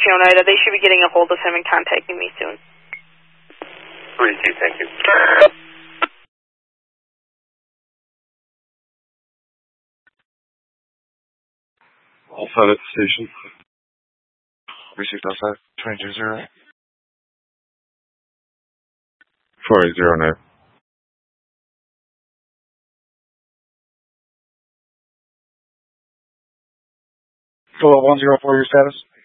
Oneida. They should be getting a hold of him and contacting me soon. 3-2, thank you. Outside at the station. Received outside, 22-0. 4809. Philip 104, your status?